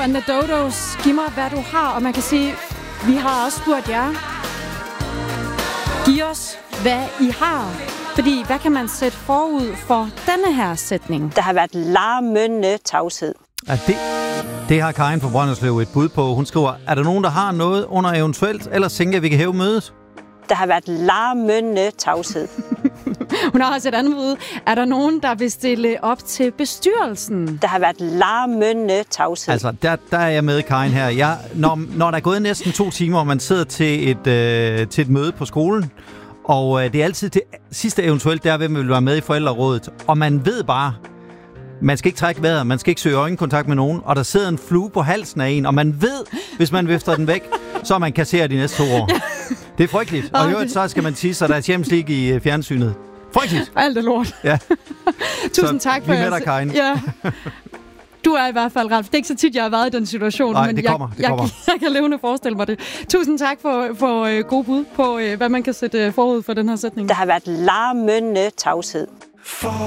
and the Dodos, giv mig, hvad du har. Og man kan sige, vi har også spurgt jer. Giv os, hvad I har. Fordi, hvad kan man sætte forud for denne her sætning? Der har været larmende tavshed. Ja, det har Karin fra Brønderslev et bud på. Hun skriver, er der nogen, der har noget under eventuelt, eller tænker, at vi kan hæve mødet? Der har været larmende tavshed. Hun har også et andet bud. Er der nogen, der vil stille op til bestyrelsen? Der har været larmende tavshed. Altså, der er jeg med, Karin, her. Når der er gået næsten 2 timer, og man sidder til et møde på skolen, og det er altid det sidste eventuelt, der hvem vil være med i forældrerådet, og man ved bare, man skal ikke trække vejret, man skal ikke søge øjenkontakt med nogen, og der sidder en flue på halsen af en, og man ved, hvis man vifter den væk, så er man kasseret de næste 2 år. Ja. Det er frygteligt. Og i øvrigt, så skal man tisse, at der er Champions League i fjernsynet. Frygteligt. Alt er lort. Ja. Tusind tak for det. Vi er med dig, Karin. Ja. Du er i hvert fald, Ralf. Det er ikke så tit, jeg har været i den situation, Nej, men det kommer. Jeg kan levende forestille mig det. Tusind tak for gode bud på, hvad man kan sætte forud for den her sætning. Der har været larmende tavshed.